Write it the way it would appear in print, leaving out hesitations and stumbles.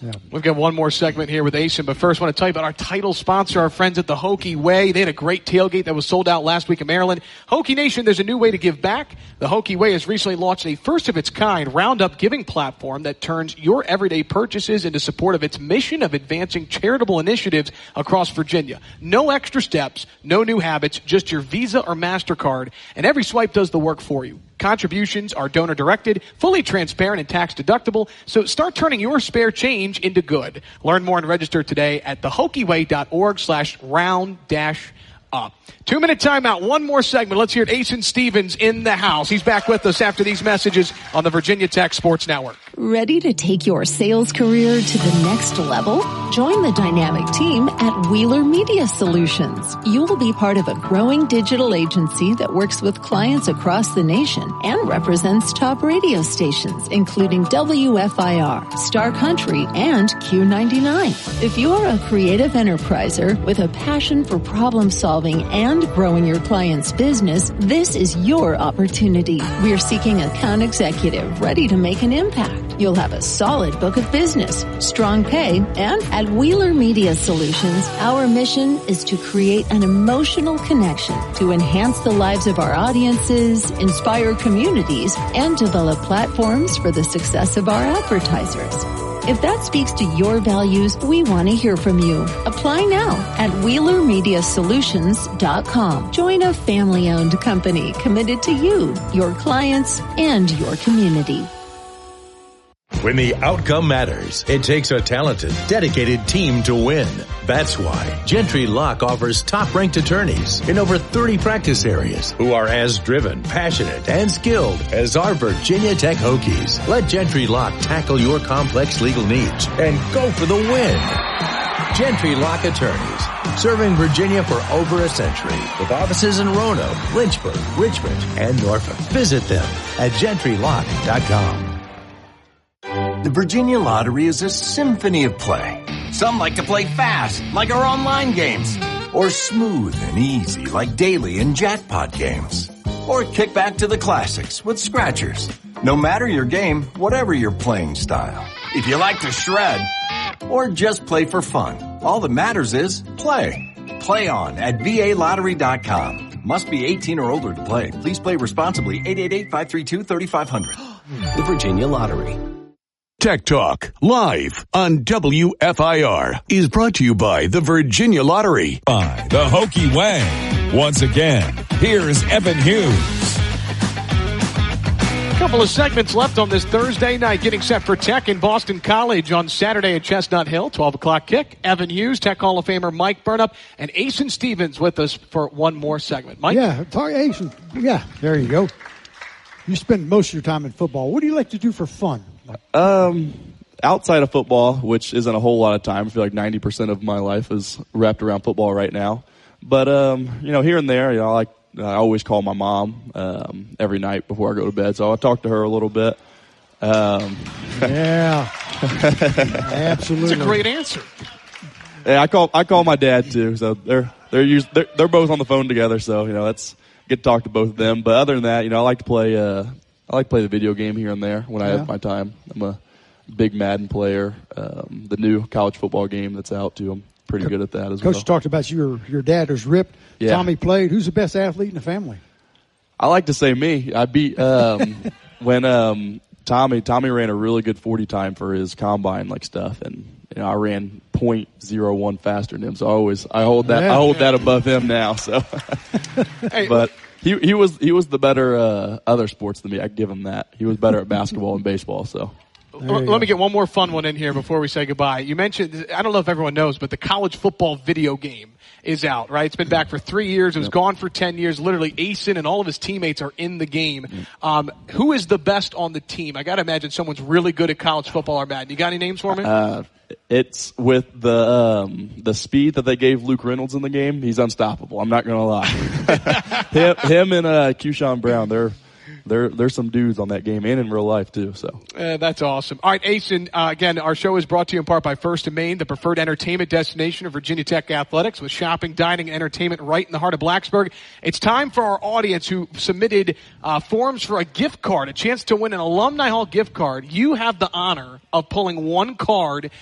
Yeah. We've got one more segment here with Asen, but first I want to tell you about our title sponsor, our friends at the Hokie Way. They had a great tailgate that was sold out last week in Maryland. Hokie Nation, there's a new way to give back. The Hokie Way has recently launched a first-of-its-kind roundup giving platform that turns your everyday purchases into support of its mission of advancing charitable initiatives across Virginia. No extra steps, no new habits, just your Visa or MasterCard, and every swipe does the work for you. Contributions are donor-directed, fully transparent, and tax-deductible, so start turning your spare change into good. Learn more and register today at thehokieway.org/round-up. 2-minute timeout, one more segment. Let's hear it. Asen Stevens in the house. He's back with us after these messages on the Virginia Tech Sports Network. Ready to take your sales career to the next level? Join the dynamic team at Wheeler Media Solutions. You will be part of a growing digital agency that works with clients across the nation and represents top radio stations, including WFIR, Star Country, and Q99. If you are a creative enterpriser with a passion for problem solving and growing your client's business, this is your opportunity. We're seeking account executive ready to make an impact. You'll have a solid book of business, strong pay, and at Wheeler Media Solutions, our mission is to create an emotional connection to enhance the lives of our audiences, inspire communities, and develop platforms for the success of our advertisers. If that speaks to your values, we want to hear from you. Apply now at WheelerMediaSolutions.com. Join a family-owned company committed to you, your clients, and your community. When the outcome matters, it takes a talented, dedicated team to win. That's why Gentry Lock offers top-ranked attorneys in over 30 practice areas who are as driven, passionate, and skilled as our Virginia Tech Hokies. Let Gentry Lock tackle your complex legal needs and go for the win. Gentry Lock Attorneys, serving Virginia for over a century with offices in Roanoke, Lynchburg, Richmond, and Norfolk. Visit them at gentrylock.com. The Virginia Lottery is a symphony of play. Some like to play fast, like our online games, or smooth and easy, like daily and jackpot games, or kick back to the classics with scratchers. No matter your game, whatever your playing style. If you like to shred, or just play for fun, all that matters is play. Play on at VALottery.com. Must be 18 or older to play. Please play responsibly. 888-532-3500. The Virginia Lottery. Tech Talk, live on WFIR, is brought to you by the Virginia Lottery. By the Hokie Way. Once again, here's Evan Hughes. A couple of segments left on this Thursday night, getting set for Tech in Boston College on Saturday at Chestnut Hill, 12 o'clock kick. Evan Hughes, Tech Hall of Famer Mike Burnup, and Asen Stevens with us for one more segment. Mike? Yeah, Asen. Yeah, there you go. You spend most of your time in football. What do you like to do for fun? Outside of football, which isn't a whole lot of time. I feel like 90% of my life is wrapped around football right now. But, here and there, I always call my mom, every night before I go to bed. So I talk to her a little bit. Yeah. Absolutely. That's a great answer. Yeah, I call my dad too. So they're both on the phone together. So, let's get to talk to both of them. But other than that, I like to play the video game here and there when I have my time. I'm a big Madden player. The new college football game that's out too. I'm pretty good at that as well. Coach talked about your dad was ripped. Yeah. Tommy played. Who's the best athlete in the family? I like to say me. I beat when Tommy ran a really good 40 time for his combine stuff, and I ran 0.01 faster than him. So I hold that above him now. So, Hey, but. He was the better other sports than me. I give him that. He was better at basketball and baseball. So let me get one more fun one in here before we say goodbye. You mentioned, I don't know if everyone knows, but the college football video game is out, right? It's been back for 3 years. It was gone for 10 years. Literally, Asen and all of his teammates are in the game. Who is the best on the team? I got to imagine someone's really good at college football or Madden. You got any names for me? It's with the speed that they gave Luke Reynolds in the game. He's unstoppable. I'm not gonna lie. him and Keyshawn Brown. They're some dudes on that game and in real life too. So that's awesome. All right, Asen. Again, our show is brought to you in part by First and Main, the preferred entertainment destination of Virginia Tech athletics, with shopping, dining, and entertainment right in the heart of Blacksburg. It's time for our audience who submitted forms for a gift card, a chance to win an Alumni Hall gift card. You have the honor of pulling one card